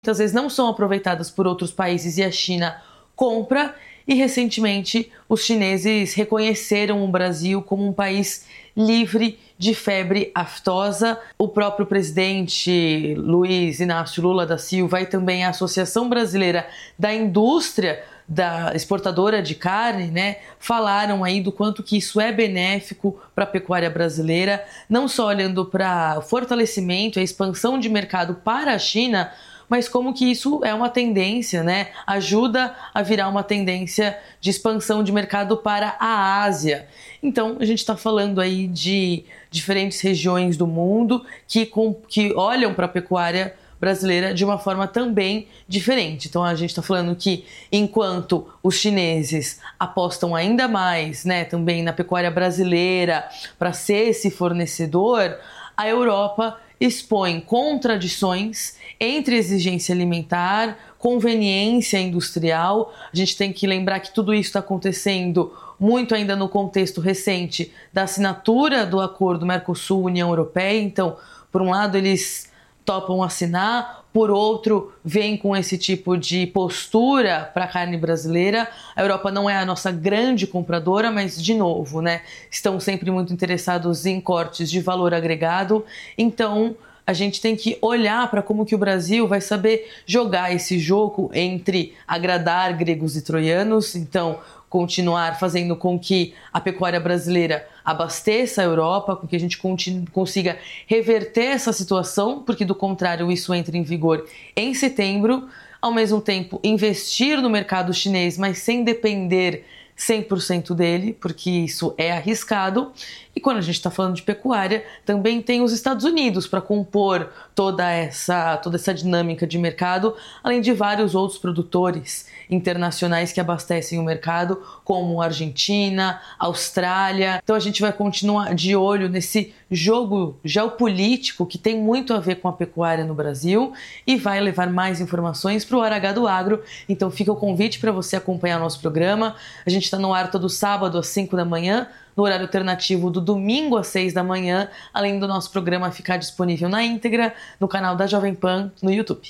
muitas vezes não são aproveitadas por outros países e a China compra. E recentemente os chineses reconheceram o Brasil como um país livre de febre aftosa. O próprio presidente Luiz Inácio Lula da Silva e também a Associação Brasileira da Indústria da exportadora de carne, né, falaram aí do quanto que isso é benéfico para a pecuária brasileira, não só olhando para o fortalecimento, a expansão de mercado para a China, mas como que isso é uma tendência, né? Ajuda a virar uma tendência de expansão de mercado para a Ásia. Então, a gente está falando aí de diferentes regiões do mundo que olham para a pecuária brasileira de uma forma também diferente. Então, a gente está falando que enquanto os chineses apostam ainda mais, né, também na pecuária brasileira para ser esse fornecedor, a Europa expõe contradições entre exigência alimentar, conveniência industrial. A gente tem que lembrar que tudo isso está acontecendo muito ainda no contexto recente da assinatura do acordo Mercosul-União Europeia. Então, por um lado, eles topam assinar, por outro, vem com esse tipo de postura para a carne brasileira. A Europa não é a nossa grande compradora, mas, de novo, né, estão sempre muito interessados em cortes de valor agregado. Então, a gente tem que olhar para como que o Brasil vai saber jogar esse jogo entre agradar gregos e troianos, então continuar fazendo com que a pecuária brasileira abasteça a Europa, com que a gente consiga reverter essa situação, porque do contrário isso entra em vigor em setembro, ao mesmo tempo investir no mercado chinês, mas sem depender 100% dele, porque isso é arriscado. E quando a gente está falando de pecuária, também tem os Estados Unidos para compor toda essa dinâmica de mercado, além de vários outros produtores internacionais que abastecem o mercado, como Argentina, Austrália. Então a gente vai continuar de olho nesse jogo geopolítico que tem muito a ver com a pecuária no Brasil e vai levar mais informações para o Hora H do Agro. Então fica o convite para você acompanhar nosso programa. A gente está no ar todo sábado às 5 da manhã, no horário alternativo do domingo às 6 da manhã, além do nosso programa ficar disponível na íntegra no canal da Jovem Pan no YouTube.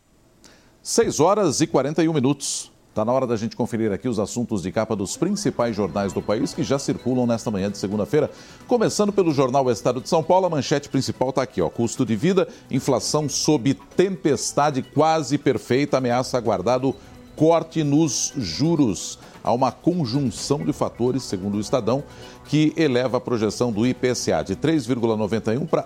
6h41. Está na hora da gente conferir aqui os assuntos de capa dos principais jornais do país que já circulam nesta manhã de segunda-feira. Começando pelo jornal O Estado de São Paulo, a manchete principal está aqui, ó. Custo de vida, inflação sob tempestade quase perfeita, ameaça aguardado corte nos juros. Há uma conjunção de fatores, segundo o Estadão, que eleva a projeção do IPCA de 3,91% para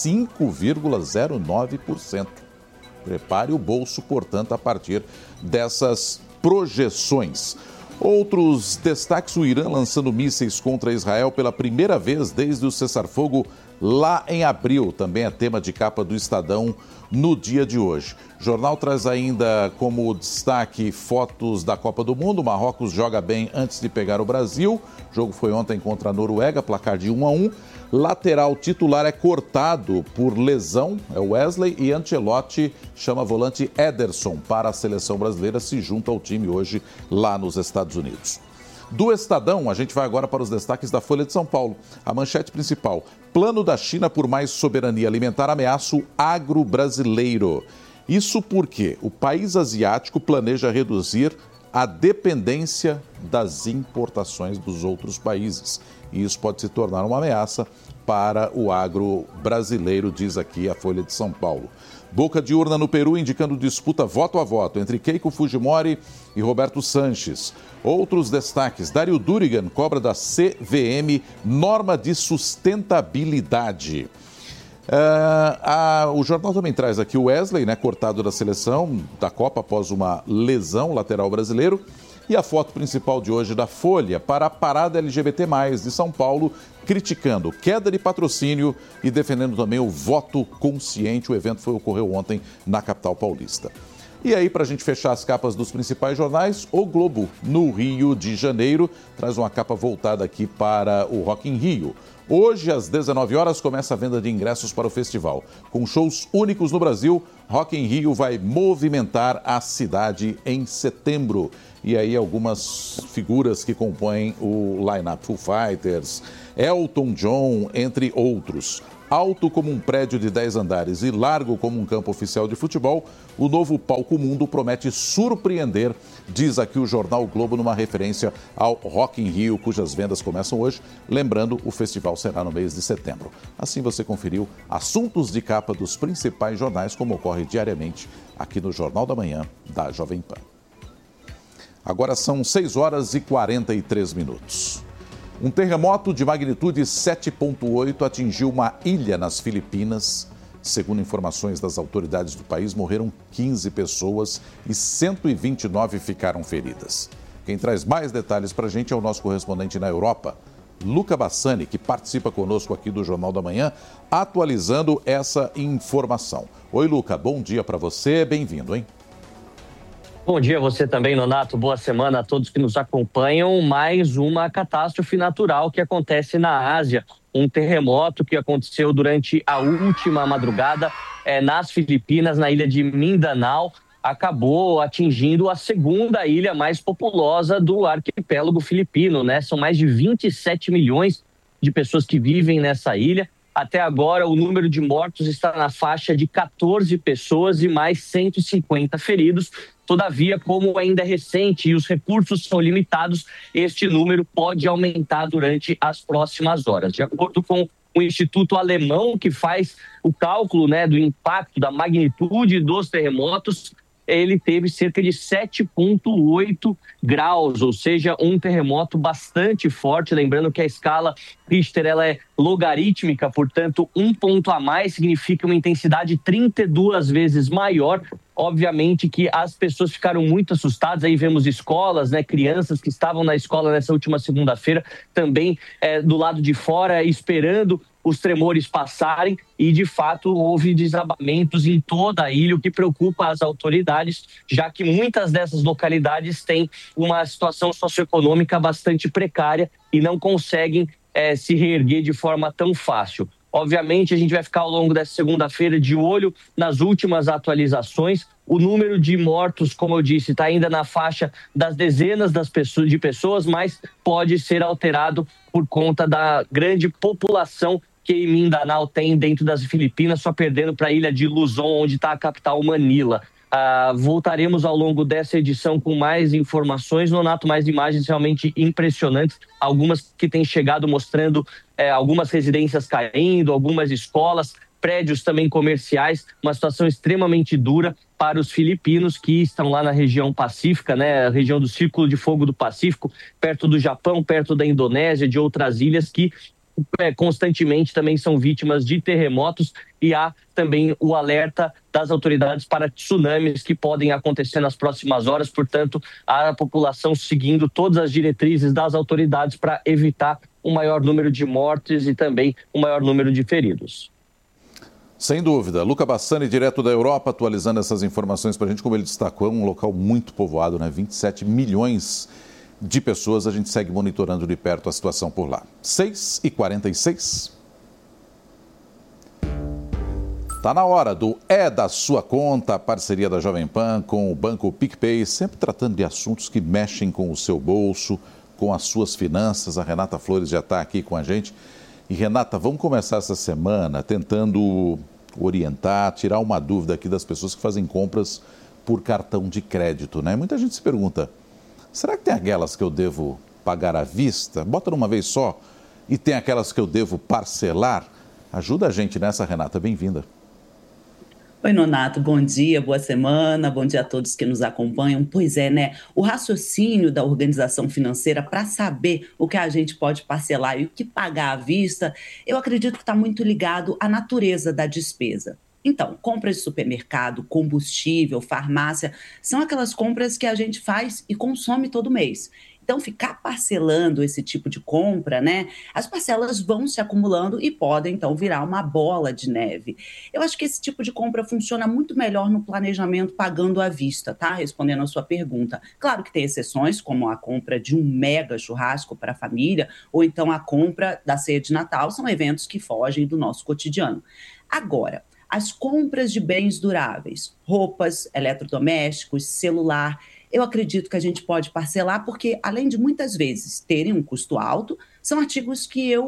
5,09%. Prepare o bolso, portanto, a partir dessas projeções. Outros destaques: o Irã lançando mísseis contra Israel pela primeira vez desde o cessar-fogo lá em abril. Também é tema de capa do Estadão no dia de hoje. O jornal traz ainda como destaque fotos da Copa do Mundo. Marrocos joga bem antes de pegar o Brasil. O jogo foi ontem contra a Noruega, placar de 1-1. Lateral titular é cortado por lesão, é o Wesley, e Ancelotti chama volante Ederson para a seleção brasileira, se junta ao time hoje lá nos Estados Unidos. Do Estadão, a gente vai agora para os destaques da Folha de São Paulo. A manchete principal: plano da China por mais soberania alimentar ameaça o agro brasileiro. Isso porque o país asiático planeja reduzir a dependência das importações dos outros países. E isso pode se tornar uma ameaça para o agro brasileiro, diz aqui a Folha de São Paulo. Boca de urna no Peru indicando disputa voto a voto entre Keiko Fujimori e Roberto Sanches. Outros destaques: Dário Durigan cobra da CVM norma de sustentabilidade. O jornal também traz aqui o Wesley, né, cortado da seleção da Copa após uma lesão, lateral brasileiro. E a foto principal de hoje da Folha para a parada LGBT+, de São Paulo, criticando queda de patrocínio e defendendo também o voto consciente. O evento ocorreu ontem na capital paulista. E aí, para a gente fechar as capas dos principais jornais, o Globo, no Rio de Janeiro, traz uma capa voltada aqui para o Rock in Rio. Hoje, às 19 horas, começa a venda de ingressos para o festival. Com shows únicos no Brasil, Rock in Rio vai movimentar a cidade em setembro. E aí algumas figuras que compõem o line-up: Foo Fighters, Elton John, entre outros. Alto como um prédio de 10 andares e largo como um campo oficial de futebol, o novo Palco Mundo promete surpreender, diz aqui o Jornal Globo numa referência ao Rock in Rio, cujas vendas começam hoje. Lembrando, o festival será no mês de setembro. Assim você conferiu assuntos de capa dos principais jornais, como ocorre diariamente aqui no Jornal da Manhã da Jovem Pan. Agora são 6 horas e 43 minutos. Um terremoto de magnitude 7,8 atingiu uma ilha nas Filipinas. Segundo informações das autoridades do país, morreram 15 pessoas e 129 ficaram feridas. Quem traz mais detalhes para a gente é o nosso correspondente na Europa, Luca Bassani, que participa conosco aqui do Jornal da Manhã, atualizando essa informação. Oi, Luca, bom dia para você, bem-vindo, hein? Bom dia a você também, Nonato. Boa semana a todos que nos acompanham. Mais uma catástrofe natural que acontece na Ásia. Um terremoto que aconteceu durante a última madrugada nas Filipinas, na ilha de Mindanao, acabou atingindo a segunda ilha mais populosa do arquipélago filipino, né? São mais de 27 milhões de pessoas que vivem nessa ilha. Até agora, o número de mortos está na faixa de 14 pessoas e mais 150 feridos. Todavia, como ainda é recente e os recursos são limitados, este número pode aumentar durante as próximas horas. De acordo com o Instituto Alemão, que faz o cálculo, né, do impacto, da magnitude dos terremotos, ele teve cerca de 7,8 graus, ou seja, um terremoto bastante forte. Lembrando que a escala Richter ela é logarítmica, portanto, um ponto a mais significa uma intensidade 32 vezes maior. Obviamente que as pessoas ficaram muito assustadas. Aí vemos escolas, né, crianças que estavam na escola nessa última segunda-feira, também do lado de fora, esperando os tremores passarem, e de fato houve desabamentos em toda a ilha, o que preocupa as autoridades, já que muitas dessas localidades têm uma situação socioeconômica bastante precária e não conseguem se reerguer de forma tão fácil. Obviamente, a gente vai ficar ao longo dessa segunda-feira de olho nas últimas atualizações. O número de mortos, como eu disse, está ainda na faixa das dezenas de pessoas, mas pode ser alterado por conta da grande população que Mindanao tem dentro das Filipinas, só perdendo para a ilha de Luzon, onde está a capital Manila. Voltaremos ao longo dessa edição com mais informações, Nonato, mais imagens realmente impressionantes, algumas que têm chegado mostrando algumas residências caindo, algumas escolas, prédios também comerciais, uma situação extremamente dura para os filipinos que estão lá na região pacífica, né, a região do Círculo de Fogo do Pacífico, perto do Japão, perto da Indonésia, de outras ilhas que constantemente também são vítimas de terremotos, e há também o alerta das autoridades para tsunamis que podem acontecer nas próximas horas. Portanto, a população seguindo todas as diretrizes das autoridades para evitar um maior número de mortes e também um maior número de feridos. Sem dúvida. Luca Bassani, direto da Europa, atualizando essas informações para a gente. Como ele destacou, é um local muito povoado, né? 27 milhões de pessoas. A gente segue monitorando de perto a situação por lá. 6h46. Está na hora do É da Sua Conta, a parceria da Jovem Pan com o Banco PicPay, sempre tratando de assuntos que mexem com o seu bolso, com as suas finanças. A Renata Flores já está aqui com a gente. E, Renata, vamos começar essa semana tentando orientar, tirar uma dúvida aqui das pessoas que fazem compras por cartão de crédito, né? Muita gente se pergunta, será que tem aquelas que eu devo pagar à vista? Bota numa vez só. E tem aquelas que eu devo parcelar? Ajuda a gente nessa, Renata. Bem-vinda. Oi, Nonato, bom dia, boa semana, bom dia a todos que nos acompanham. Pois é, né? O raciocínio da organização financeira para saber o que a gente pode parcelar e o que pagar à vista, eu acredito que está muito ligado à natureza da despesa. Então, compras de supermercado, combustível, farmácia, são aquelas compras que a gente faz e consome todo mês. Então, ficar parcelando esse tipo de compra, né? As parcelas vão se acumulando e podem, então, virar uma bola de neve. Eu acho que esse tipo de compra funciona muito melhor no planejamento pagando à vista, tá? Respondendo a sua pergunta. Claro que tem exceções, como a compra de um mega churrasco para a família, ou então a compra da ceia de Natal, são eventos que fogem do nosso cotidiano. Agora, as compras de bens duráveis, roupas, eletrodomésticos, celular, eu acredito que a gente pode parcelar porque, além de muitas vezes terem um custo alto, são artigos que eu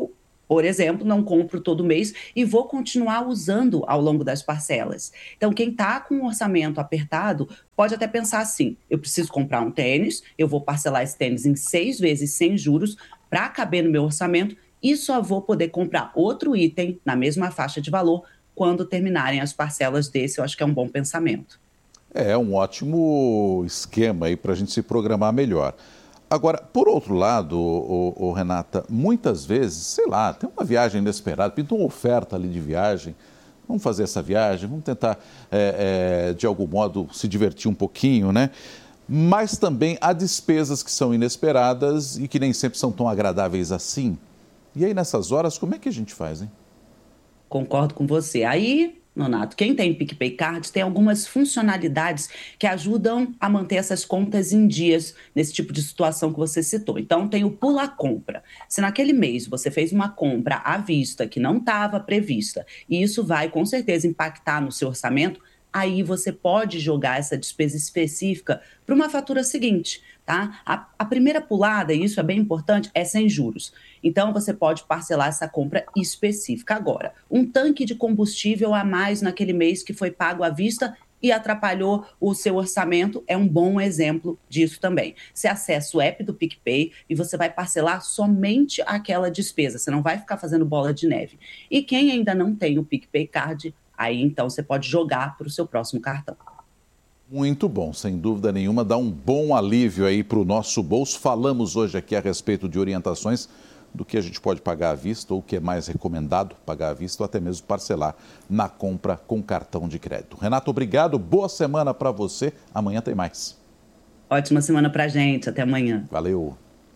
Por exemplo, não compro todo mês e vou continuar usando ao longo das parcelas. Então, quem está com um orçamento apertado pode até pensar assim, eu preciso comprar um tênis, eu vou parcelar esse tênis em 6 vezes sem juros para caber no meu orçamento e só vou poder comprar outro item na mesma faixa de valor quando terminarem as parcelas desse. Eu acho que é um bom pensamento. É um ótimo esquema aí para a gente se programar melhor. Agora, por outro lado, Renata, muitas vezes, sei lá, tem uma viagem inesperada, pintou uma oferta ali de viagem, vamos fazer essa viagem, vamos tentar, de algum modo, se divertir um pouquinho, né? Mas também há despesas que são inesperadas e que nem sempre são tão agradáveis assim. E aí, nessas horas, como é que a gente faz, hein? Concordo com você. Aí, Nonato, quem tem PicPay Card tem algumas funcionalidades que ajudam a manter essas contas em dias nesse tipo de situação que você citou. Então, tem o Pula Compra. Se naquele mês você fez uma compra à vista que não estava prevista, e isso vai com certeza impactar no seu orçamento, aí você pode jogar essa despesa específica para uma fatura seguinte, tá? A primeira pulada, e isso é bem importante, é sem juros. Então, você pode parcelar essa compra específica. Agora, um tanque de combustível a mais naquele mês que foi pago à vista e atrapalhou o seu orçamento, é um bom exemplo disso também. Você acessa o app do PicPay e você vai parcelar somente aquela despesa, você não vai ficar fazendo bola de neve. E quem ainda não tem o PicPay Card, aí então você pode jogar para o seu próximo cartão. Muito bom, sem dúvida nenhuma, dá um bom alívio aí para o nosso bolso. Falamos hoje aqui a respeito de orientações do que a gente pode pagar à vista ou o que é mais recomendado pagar à vista ou até mesmo parcelar na compra com cartão de crédito. Renato, obrigado, boa semana para você, amanhã tem mais. Ótima semana para a gente, até amanhã. Valeu.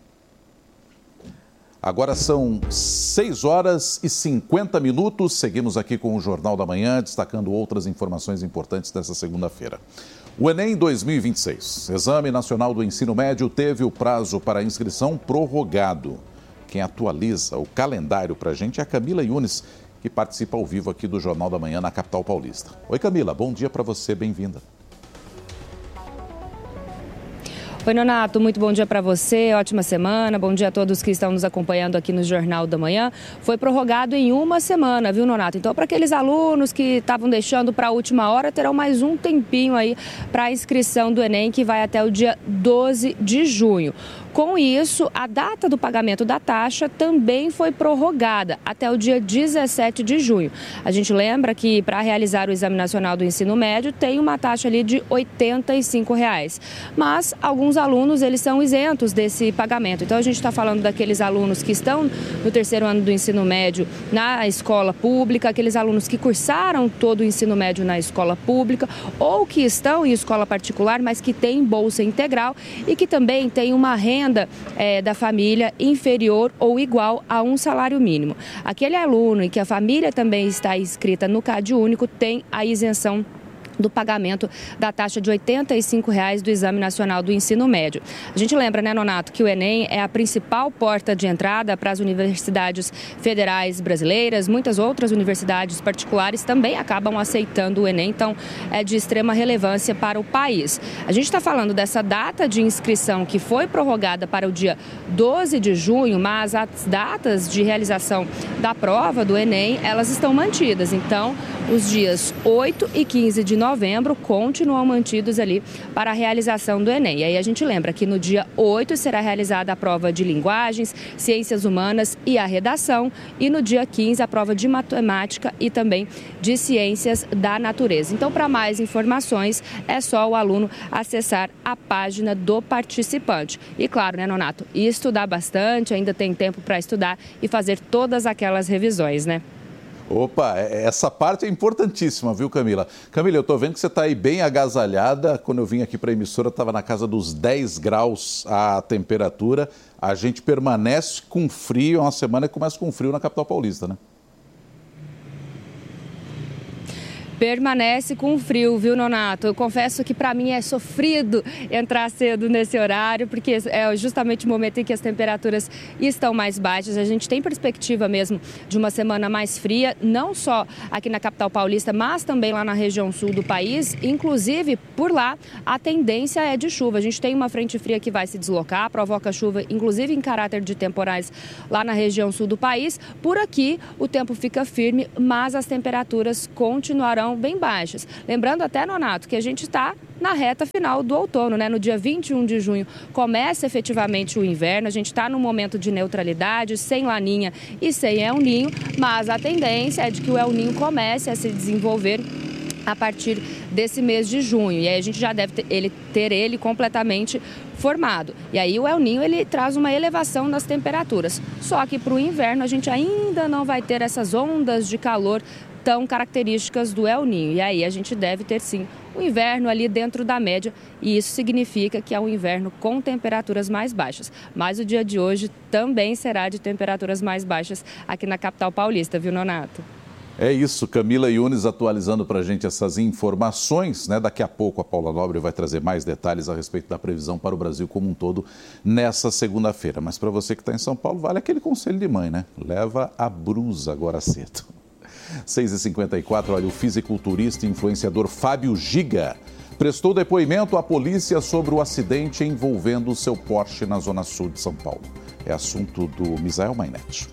Agora são 6h50, seguimos aqui com o Jornal da Manhã, destacando outras informações importantes dessa segunda-feira. O Enem 2026, Exame Nacional do Ensino Médio, teve o prazo para inscrição prorrogado. Quem atualiza o calendário para a gente é a Camila Yunes, que participa ao vivo aqui do Jornal da Manhã na capital paulista. Oi, Camila, bom dia para você, bem-vinda. Oi, Nonato, muito bom dia para você, ótima semana, bom dia a todos que estão nos acompanhando aqui no Jornal da Manhã. Foi prorrogado em uma semana, viu, Nonato? Então, para aqueles alunos que estavam deixando para a última hora, terão mais um tempinho aí para a inscrição do Enem, que vai até o dia 12 de junho. Com isso, a data do pagamento da taxa também foi prorrogada até o dia 17 de junho. A gente lembra que para realizar o Exame Nacional do Ensino Médio tem uma taxa ali de R$ 85, mas alguns alunos eles são isentos desse pagamento. Então a gente está falando daqueles alunos que estão no terceiro ano do ensino médio na escola pública, aqueles alunos que cursaram todo o ensino médio na escola pública ou que estão em escola particular, mas que têm bolsa integral e que também têm uma renda da família inferior ou igual a um salário mínimo. Aquele aluno em que a família também está inscrita no CAD único tem a isenção do pagamento da taxa de R$ 85 do Exame Nacional do Ensino Médio. A gente lembra, né, Nonato, que o Enem é a principal porta de entrada para as universidades federais brasileiras. Muitas outras universidades particulares também acabam aceitando o Enem, então é de extrema relevância para o país. A gente está falando dessa data de inscrição que foi prorrogada para o dia 12 de junho, mas as datas de realização da prova do Enem, elas estão mantidas. Então, os dias 8 e 15 de novembro continuam mantidos ali para a realização do Enem. E aí a gente lembra que no dia 8 será realizada a prova de linguagens, ciências humanas e a redação, e no dia 15 a prova de matemática e também de ciências da natureza. Então, para mais informações, é só o aluno acessar a página do participante. E claro, né, Nonato, e estudar bastante, ainda tem tempo para estudar e fazer todas aquelas revisões, né? Opa, essa parte é importantíssima, viu, Camila? Camila, eu estou vendo que você está aí bem agasalhada. Quando eu vim aqui para a emissora, estava na casa dos 10 graus a temperatura. A gente permanece com frio, é uma semana que começa com frio na capital paulista, né? Permanece com frio, viu, Nonato? Eu confesso que para mim é sofrido entrar cedo nesse horário, porque é justamente o momento em que as temperaturas estão mais baixas. A gente tem perspectiva mesmo de uma semana mais fria, não só aqui na capital paulista, mas também lá na região sul do país. Inclusive, por lá, a tendência é de chuva. A gente tem uma frente fria que vai se deslocar, provoca chuva, inclusive em caráter de temporais lá na região sul do país. Por aqui, o tempo fica firme, mas as temperaturas continuarão bem baixas. Lembrando até, Nonato, que a gente está na reta final do outono, né? No dia 21 de junho começa efetivamente o inverno, a gente está num momento de neutralidade, sem laninha e sem El Ninho, mas a tendência é de que o El Ninho comece a se desenvolver a partir desse mês de junho. E aí a gente já deve ter ele completamente formado. E aí o El Ninho ele traz uma elevação nas temperaturas. Só que para o inverno a gente ainda não vai ter essas ondas de calor tão características do El Ninho. E aí a gente deve ter sim o inverno ali dentro da média, e isso significa que é um inverno com temperaturas mais baixas. Mas o dia de hoje também será de temperaturas mais baixas aqui na capital paulista, viu, Nonato? É isso, Camila Yunes atualizando para a gente essas informações, né? Daqui a pouco a Paula Nobre vai trazer mais detalhes a respeito da previsão para o Brasil como um todo nessa segunda-feira. Mas para você que está em São Paulo, vale aquele conselho de mãe, né? Leva a brusa agora cedo. 6h54, olha, o fisiculturista e influenciador Fábio Giga prestou depoimento à polícia sobre o acidente envolvendo o seu Porsche na zona sul de São Paulo. É assunto do Misael Mainetti.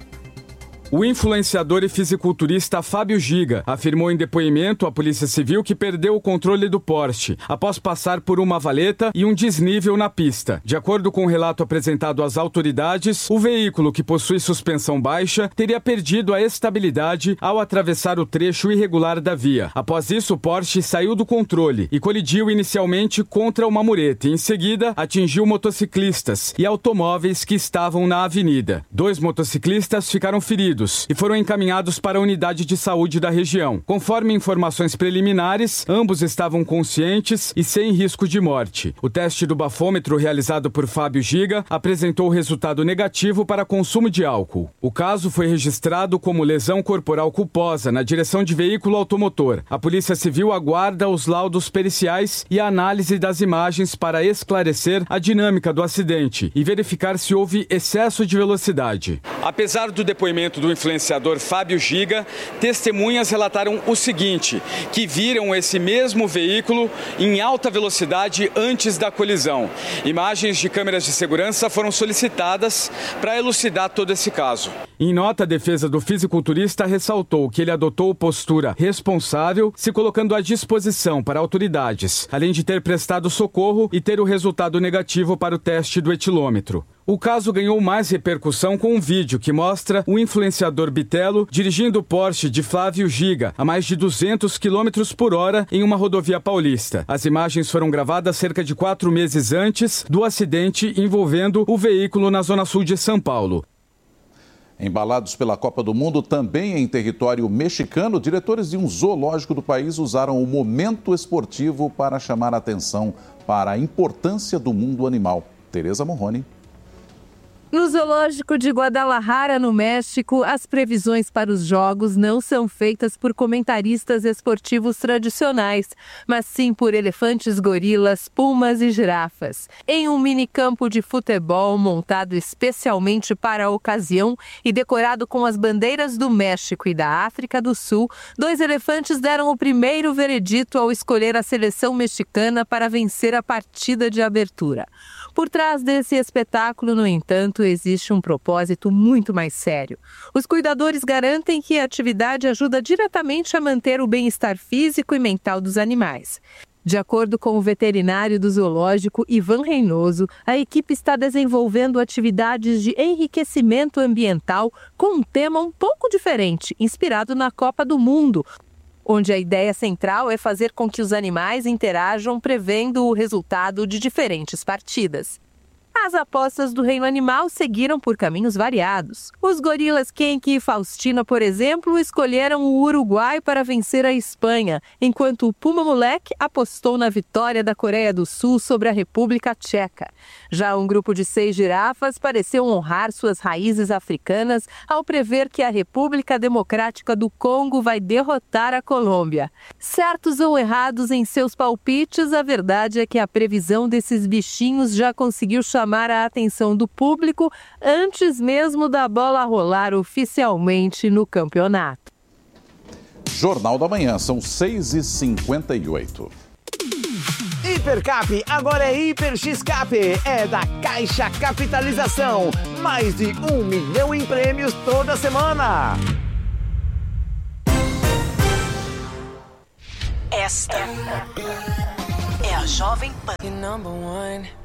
O influenciador e fisiculturista Fábio Giga afirmou em depoimento à Polícia Civil que perdeu o controle do Porsche após passar por uma valeta e um desnível na pista. De acordo com o relato apresentado às autoridades, o veículo, que possui suspensão baixa, teria perdido a estabilidade ao atravessar o trecho irregular da via. Após isso, o Porsche saiu do controle e colidiu inicialmente contra uma mureta e, em seguida, atingiu motociclistas e automóveis que estavam na avenida. 2 motociclistas ficaram feridos e foram encaminhados para a unidade de saúde da região. Conforme informações preliminares, ambos estavam conscientes e sem risco de morte. O teste do bafômetro realizado por Fábio Giga apresentou resultado negativo para consumo de álcool. O caso foi registrado como lesão corporal culposa na direção de veículo automotor. A Polícia Civil aguarda os laudos periciais e a análise das imagens para esclarecer a dinâmica do acidente e verificar se houve excesso de velocidade. Apesar do depoimento do influenciador Fábio Giga, testemunhas relataram o seguinte, que viram esse mesmo veículo em alta velocidade antes da colisão. Imagens de câmeras de segurança foram solicitadas para elucidar todo esse caso. Em nota, a defesa do fisiculturista ressaltou que ele adotou postura responsável, se colocando à disposição para autoridades, além de ter prestado socorro e ter o resultado negativo para o teste do etilômetro. O caso ganhou mais repercussão com um vídeo que mostra o influenciador Bitelo dirigindo o Porsche de Fábio Giga a mais de 200 km por hora em uma rodovia paulista. As imagens foram gravadas cerca de 4 meses antes do acidente envolvendo o veículo na zona sul de São Paulo. Embalados pela Copa do Mundo, também em território mexicano, diretores de um zoológico do país usaram o momento esportivo para chamar a atenção para a importância do mundo animal. Tereza Morrone. No zoológico de Guadalajara, no México, as previsões para os jogos não são feitas por comentaristas esportivos tradicionais, mas sim por elefantes, gorilas, pumas e girafas. Em um minicampo de futebol montado especialmente para a ocasião e decorado com as bandeiras do México e da África do Sul, 2 elefantes deram o primeiro veredito ao escolher a seleção mexicana para vencer a partida de abertura. Por trás desse espetáculo, no entanto, existe um propósito muito mais sério. Os cuidadores garantem que a atividade ajuda diretamente a manter o bem-estar físico e mental dos animais. De acordo com o veterinário do zoológico, Ivan Reynoso, a equipe está desenvolvendo atividades de enriquecimento ambiental com um tema um pouco diferente, inspirado na Copa do Mundo, onde a ideia central é fazer com que os animais interajam prevendo o resultado de diferentes partidas. As apostas do reino animal seguiram por caminhos variados. Os gorilas Kenki e Faustina, por exemplo, escolheram o Uruguai para vencer a Espanha, enquanto o Puma Moleque apostou na vitória da Coreia do Sul sobre a República Tcheca. Já um grupo de 6 girafas pareceu honrar suas raízes africanas ao prever que a República Democrática do Congo vai derrotar a Colômbia. Certos ou errados em seus palpites, a verdade é que a previsão desses bichinhos já conseguiu chamar a atenção do público antes mesmo da bola rolar oficialmente no campeonato. Jornal da Manhã, são 6h58. Hipercap agora é Hiper X-Cap, é da Caixa Capitalização. Mais de 1 milhão em prêmios toda semana. Esta é a Jovem Pan.